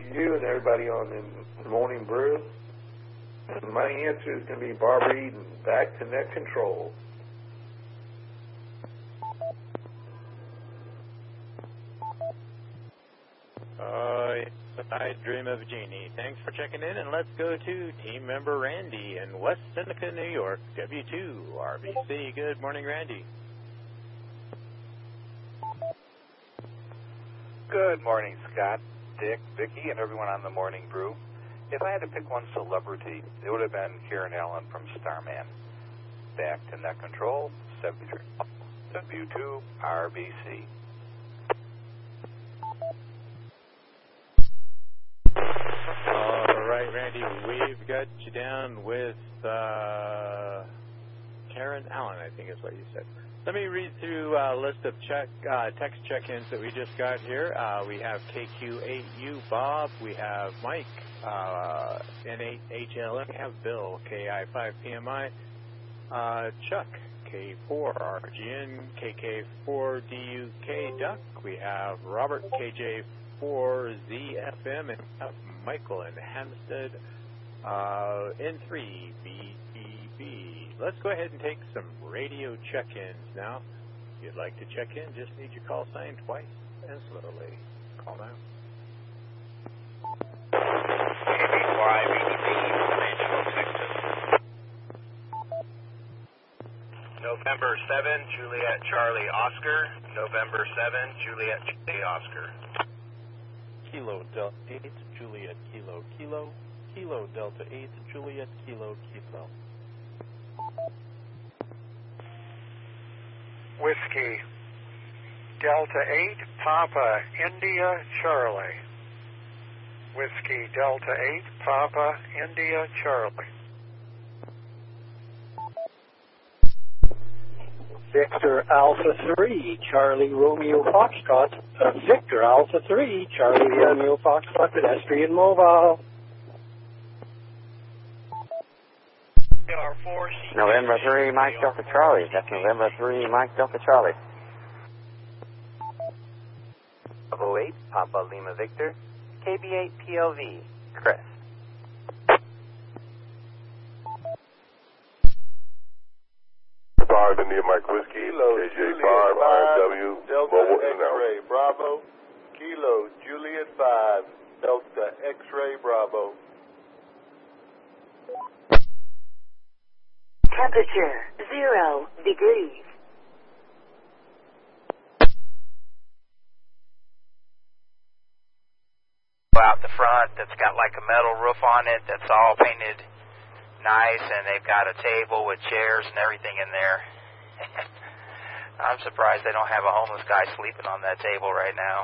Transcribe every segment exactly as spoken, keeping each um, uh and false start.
you and everybody on the Morning Brew. And my answer is going to be Barbara Eden, back to net control. Uh, I dream of a genie. Thanks for checking in, and let's go to team member Randy in West Seneca, New York, W two R B C. Good morning, Randy. Good morning, Scott, Dick, Vicki, and everyone on the Morning Brew. If I had to pick one celebrity, it would have been Karen Allen from Starman. Back to net control, W two R B C. All right, Randy, we've got you down with uh, Karen Allen, I think is what you said. Let me read through a list of check uh, text check-ins that we just got here. Uh, we have K Q eight U Bob, we have Mike, uh, N eight H L M, we have Bill, K I five P M I, uh, Chuck, K four R G N, K K four D U K Duck, we have Robert, K J four Z F M, and Michael in Hampstead, uh, N three B B B. Let's go ahead and take some radio check-ins now. If you'd like to check in, just need your call sign twice and slowly. Call now. November seventh, Juliet Charlie Oscar. November seventh, Juliet Charlie Oscar. Kilo Delta eight, Juliet Kilo Kilo. Kilo Delta eight, Juliet Kilo Kilo. Whiskey Delta eight, Papa India Charlie. Whiskey Delta eight, Papa India Charlie. Victor Alpha three, Charlie Romeo Foxtrot. Uh, Victor Alpha three, Charlie Romeo Foxtrot, pedestrian mobile. November three, Mike Delta Charlie. That's November three, Mike Delta Charlie. oh eight, Papa Lima Victor. K B eight P L V, Chris. five, India Mike Whiskey, K J five, R W, Delta X-Ray Bravo, Kilo Juliet five, Delta X-Ray Bravo. Temperature, zero degrees. Out the front that's got like a metal roof on it that's all painted nice, and they've got a table with chairs and everything in there. I'm surprised they don't have a homeless guy sleeping on that table right now.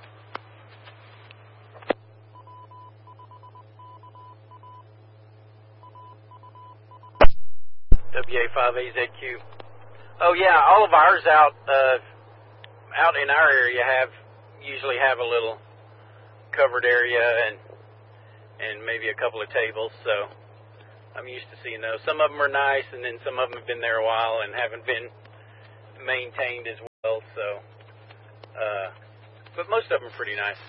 W A five A Z Q. Oh yeah, all of ours out uh, out in our area have usually have a little covered area and and maybe a couple of tables, so I'm used to seeing those. Some of them are nice, and then some of them have been there a while and haven't been maintained as well. So, uh, but most of them are pretty nice.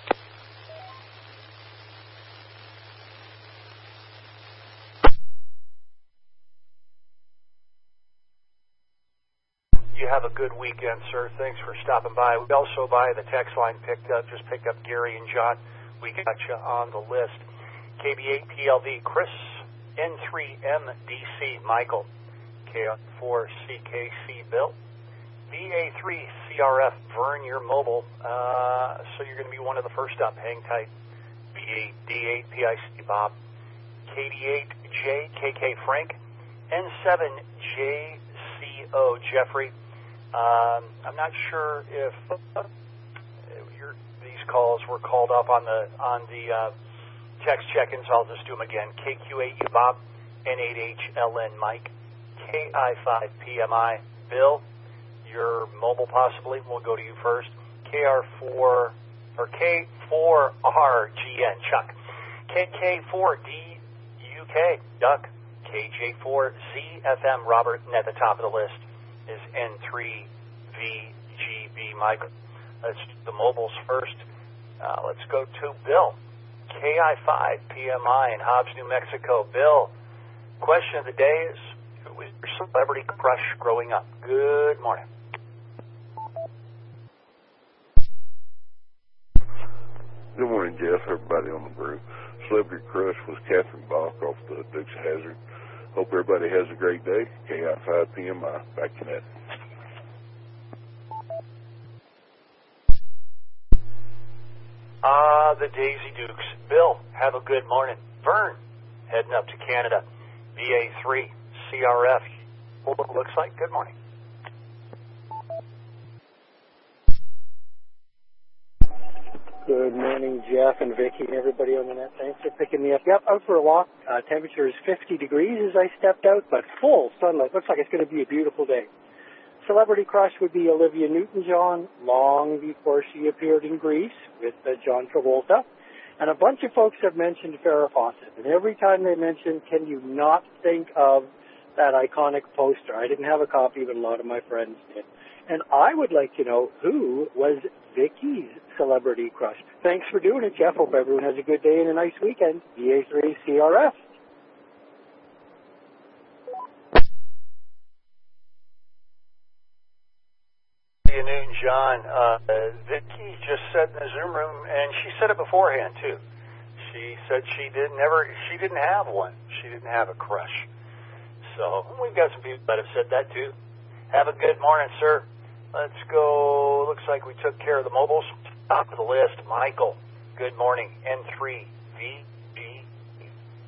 You have a good weekend, sir. Thanks for stopping by. We also, by the text line, picked up, just picked up Gary and John. We got you on the list. K B eight P L V, Chris. N three M D C, Michael. K four C K C, Bill. V A three C R F, Vern, you're mobile. Uh, so you're going to be one of the first up. Hang tight. V eight D eight P I C, Bob. K D eight J K K, Frank. N seven J C O, Jeffrey. Um, I'm not sure if uh, your, these calls were called up on the on the uh, text check-ins. I'll just do them again. K Q eight U Bob, N eight H L N Mike, K I five P M I Bill. Your mobile possibly. We'll go to you first. K R four or K four R G N Chuck, K K four D U K Duck, K J four Z F M Robert, and at the top of the list is N three V G B Michael. Let's do the mobiles first. Uh, let's go to Bill. K I five P M I in Hobbs, New Mexico. Bill, question of the day is, who was your celebrity crush growing up? Good morning. Good morning, Jeff. Everybody on the brew. Celebrity crush was Catherine Bach off the Dukes of Hazzard. Hope everybody has a great day. K I five P M I. Back to that. Ah, uh, the Daisy Dukes. Bill, have a good morning. Vern, heading up to Canada. B A three, C R F. What it looks like. Good morning. Good morning, Jeff and Vicky and everybody on the net. Thanks for picking me up. Yep, out for a walk. Uh, temperature is fifty degrees as I stepped out, but full sunlight. Looks like it's going to be a beautiful day. Celebrity crush would be Olivia Newton-John, long before she appeared in Grease with uh, John Travolta. And a bunch of folks have mentioned Farrah Fawcett. And every time they mention, can you not think of that iconic poster? I didn't have a copy, but a lot of my friends did. And I would like to know who was Vicky's celebrity crush. Thanks for doing it, Jeff. Hope everyone has a good day and a nice weekend. B A three C R F. Newton-John, uh, Vicky just said in the Zoom room, and she said it beforehand too. She said she did never, she didn't have one. She didn't have a crush. So we've got some people that have said that too. Have a good morning, sir. Let's go. Looks like we took care of the mobiles. Top of the list, Michael. Good morning. N three V